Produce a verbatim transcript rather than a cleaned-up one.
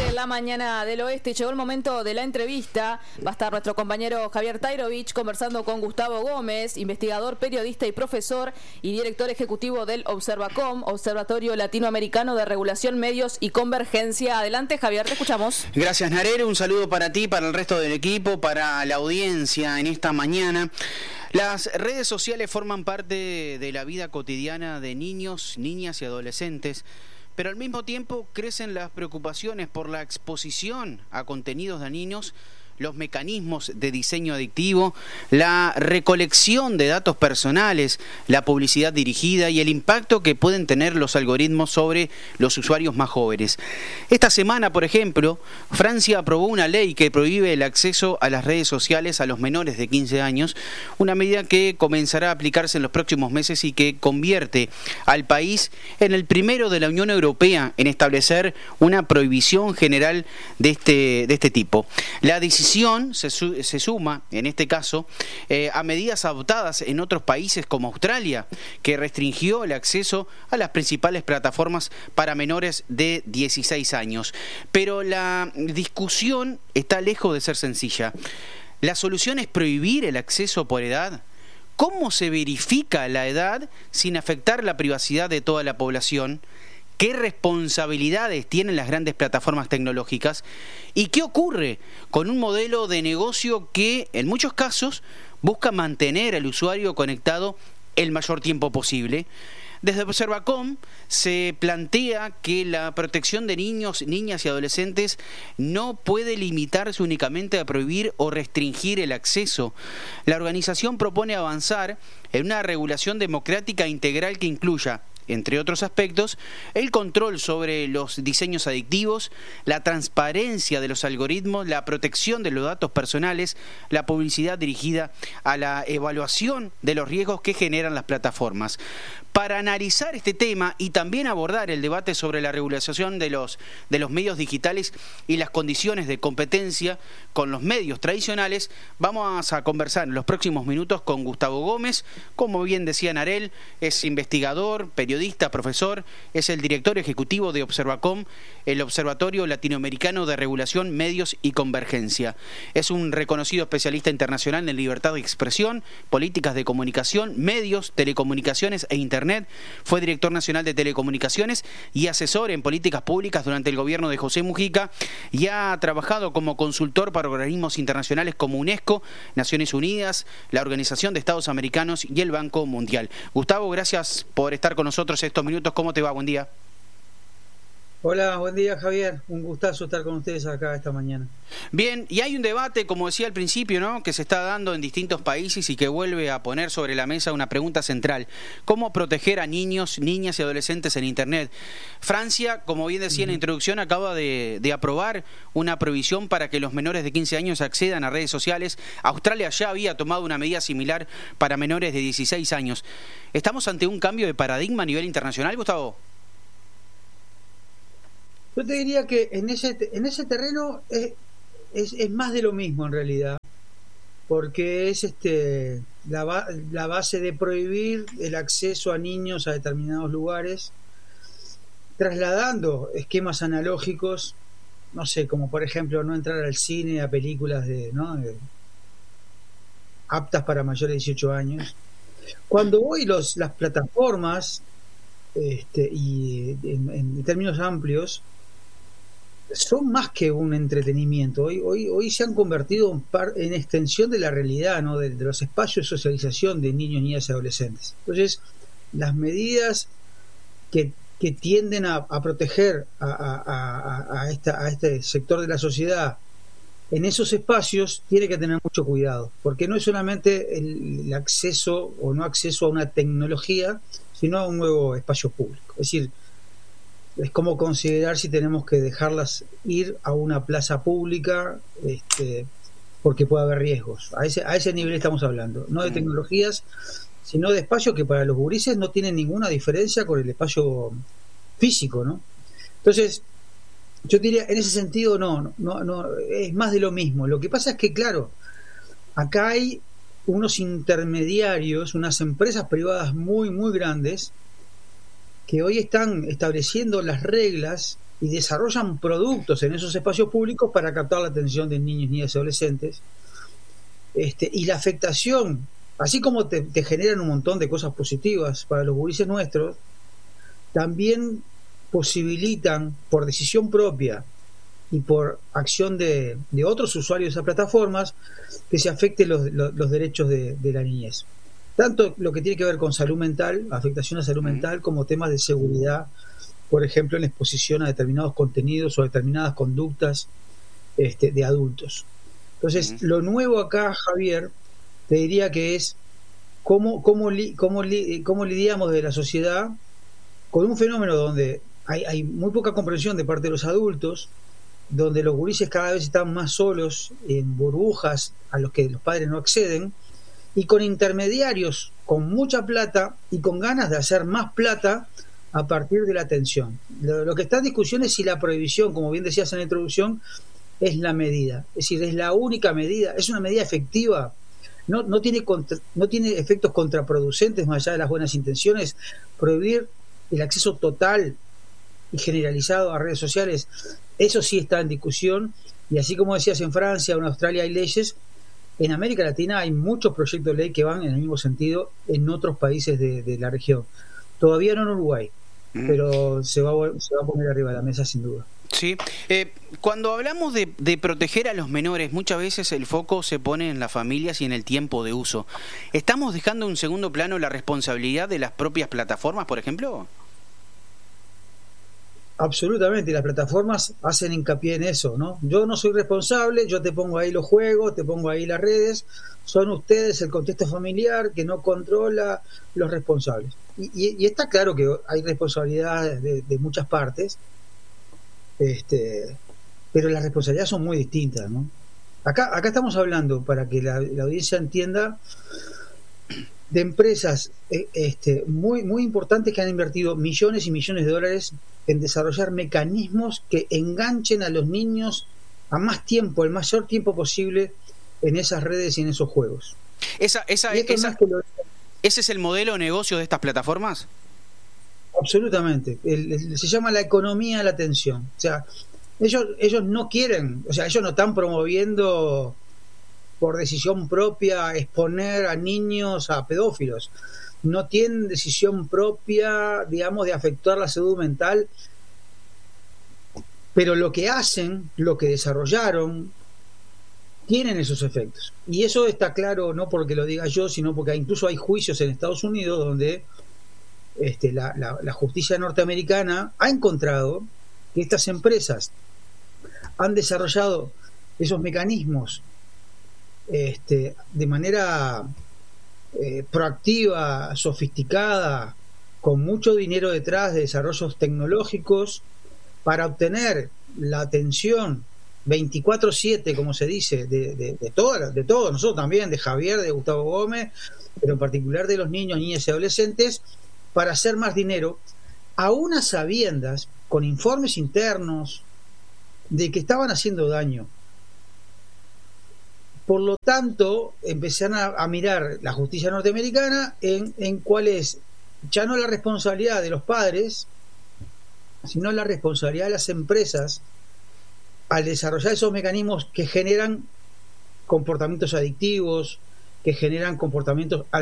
en la mañana del oeste. Llegó el momento de la entrevista. Va a estar nuestro compañero Javier Tairovich conversando con Gustavo Gómez, investigador, periodista y profesor y director ejecutivo del Observacom, Observatorio Latinoamericano de Regulación, Medios y Convergencia. Adelante, Javier, te escuchamos. Gracias, Narere. Un saludo para ti, para el resto del equipo, para la audiencia en esta mañana. Las redes sociales forman parte de la vida cotidiana de niños, niñas y adolescentes, pero al mismo tiempo crecen las preocupaciones por la exposición a contenidos dañinos, los mecanismos de diseño adictivo, la recolección de datos personales, la publicidad dirigida y el impacto que pueden tener los algoritmos sobre los usuarios más jóvenes. Esta semana, por ejemplo, Francia aprobó una ley que prohíbe el acceso a las redes sociales a los menores de quince años, una medida que comenzará a aplicarse en los próximos meses y que convierte al país en el primero de la Unión Europea en establecer una prohibición general de este, de este tipo. La decisión Se, su, se suma, en este caso, eh, a medidas adoptadas en otros países como Australia, que restringió el acceso a las principales plataformas para menores de dieciséis años. Pero la discusión está lejos de ser sencilla. ¿La solución es prohibir el acceso por edad? ¿Cómo se verifica la edad sin afectar la privacidad de toda la población? ¿Qué responsabilidades tienen las grandes plataformas tecnológicas? ¿Y qué ocurre con un modelo de negocio que, en muchos casos, busca mantener al usuario conectado el mayor tiempo posible? Desde Observacom se plantea que la protección de niños, niñas y adolescentes no puede limitarse únicamente a prohibir o restringir el acceso. La organización propone avanzar en una regulación democrática integral que incluya, entre otros aspectos, el control sobre los diseños adictivos, la transparencia de los algoritmos, la protección de los datos personales, la publicidad dirigida a la evaluación de los riesgos que generan las plataformas. Para analizar este tema y también abordar el debate sobre la regulación de los, de los medios digitales y las condiciones de competencia con los medios tradicionales, vamos a conversar en los próximos minutos con Gustavo Gómez. Como bien decía Narel, es investigador, periodista, profesor, es el director ejecutivo de Observacom, el Observatorio Latinoamericano de Regulación, Medios y Convergencia. Es un reconocido especialista internacional en libertad de expresión, políticas de comunicación, medios, telecomunicaciones e internet. Fue director nacional de telecomunicaciones y asesor en políticas públicas durante el gobierno de José Mujica y ha trabajado como consultor para organismos internacionales como UNESCO, Naciones Unidas, la Organización de Estados Americanos y el Banco Mundial. Gustavo, gracias por estar con nosotros estos minutos. ¿Cómo te va? Buen día. Hola, buen día, Javier. Un gustazo estar con ustedes acá esta mañana. Bien, y hay un debate, como decía al principio, ¿no?, que se está dando en distintos países y que vuelve a poner sobre la mesa una pregunta central: ¿cómo proteger a niños, niñas y adolescentes en Internet? Francia, como bien decía en la introducción, acaba de, de aprobar una prohibición para que los menores de quince años accedan a redes sociales. Australia ya había tomado una medida similar para menores de dieciséis años. ¿Estamos ante un cambio de paradigma a nivel internacional, Gustavo? Yo te diría que en ese en ese terreno es, es, es más de lo mismo en realidad, porque es este la, ba, la base de prohibir el acceso a niños a determinados lugares, trasladando esquemas analógicos, no sé, como por ejemplo no entrar al cine, a películas de, ¿no?, de, aptas para mayores de dieciocho años. Cuando hoy los las plataformas, este, y en, en términos amplios, son más que un entretenimiento. Hoy, hoy, hoy se han convertido en, par, en extensión de la realidad, ¿no?, de, de los espacios de socialización de niños, niñas y adolescentes. Entonces, las medidas que, que tienden a, a proteger a, a, a, a, esta, a este sector de la sociedad en esos espacios tiene que tener mucho cuidado, porque no es solamente el, el acceso o no acceso a una tecnología, sino a un nuevo espacio público. Es decir, es como considerar si tenemos que dejarlas ir a una plaza pública, este, porque puede haber riesgos. A ese, a ese nivel estamos hablando, no de tecnologías, sino de espacios que para los gurises no tienen ninguna diferencia con el espacio físico, ¿no? Entonces, yo diría, en ese sentido, no, no, no, es más de lo mismo. Lo que pasa es que, claro, acá hay unos intermediarios, unas empresas privadas muy, muy grandes, que hoy están estableciendo las reglas y desarrollan productos en esos espacios públicos para captar la atención de niños, niñas y adolescentes. Este, y la afectación, así como te, te generan un montón de cosas positivas para los gurises nuestros, también posibilitan por decisión propia y por acción de, de otros usuarios de esas plataformas que se afecten los, los, los derechos de, de la niñez. Tanto lo que tiene que ver con salud mental, afectación a salud mental, como temas de seguridad, por ejemplo, en la exposición a determinados contenidos o determinadas conductas este, de adultos. Entonces, uh-huh. lo nuevo acá, Javier, te diría que es cómo, cómo, li, cómo, li, cómo lidiamos de la sociedad con un fenómeno donde hay, hay muy poca comprensión de parte de los adultos, donde los gurises cada vez están más solos en burbujas a los que los padres no acceden, y con intermediarios con mucha plata y con ganas de hacer más plata a partir de la atención. Lo, lo que está en discusión es si la prohibición, como bien decías en la introducción, es la medida, es decir, es la única medida, es una medida efectiva, no, no, tiene contra, no tiene efectos contraproducentes más allá de las buenas intenciones. Prohibir el acceso total y generalizado a redes sociales, eso sí está en discusión, y así como decías, en Francia o en Australia hay leyes, en América Latina hay muchos proyectos de ley que van en el mismo sentido en otros países de, de la región. Todavía no en Uruguay, mm. pero se va, se va a poner arriba de la mesa sin duda. Sí, eh, cuando hablamos de, de proteger a los menores, muchas veces el foco se pone en las familias y en el tiempo de uso. ¿Estamos dejando en un segundo plano la responsabilidad de las propias plataformas, por ejemplo? Absolutamente, y las plataformas hacen hincapié en eso, ¿no? Yo no soy responsable, yo te pongo ahí los juegos, te pongo ahí las redes, son ustedes el contexto familiar que no controla los responsables. Y, y, y está claro que hay responsabilidades de, de muchas partes, este, pero las responsabilidades son muy distintas, ¿no? Acá, acá estamos hablando, para que la, la audiencia entienda, de empresas eh, este, muy, muy importantes que han invertido millones y millones de dólares en desarrollar mecanismos que enganchen a los niños a más tiempo, el mayor tiempo posible en esas redes y en esos juegos. Esa, esa, esa, lo... ¿Ese es el modelo de negocio de estas plataformas? Absolutamente. El, el, se llama la economía de la atención. O sea, ellos, ellos no quieren, o sea, ellos no están promoviendo por decisión propia exponer a niños a pedófilos. No tienen decisión propia, digamos, de afectar la salud mental, pero lo que hacen, lo que desarrollaron, tienen esos efectos. Y eso está claro no porque lo diga yo, sino porque incluso hay juicios en Estados Unidos donde este, la, la, la justicia norteamericana ha encontrado que estas empresas han desarrollado esos mecanismos este, de manera eh, proactiva, sofisticada, con mucho dinero detrás de desarrollos tecnológicos para obtener la atención veinticuatro siete, como se dice, de, de, de, todas, de todos, nosotros también, de Javier, de Gustavo Gómez, pero en particular de los niños, niñas y adolescentes, para hacer más dinero, a unas sabiendas, con informes internos, de que estaban haciendo daño. Por lo tanto, empezaron a, a mirar la justicia norteamericana en, en cuál es, ya no la responsabilidad de los padres, sino la responsabilidad de las empresas al desarrollar esos mecanismos que generan comportamientos adictivos, que generan comportamientos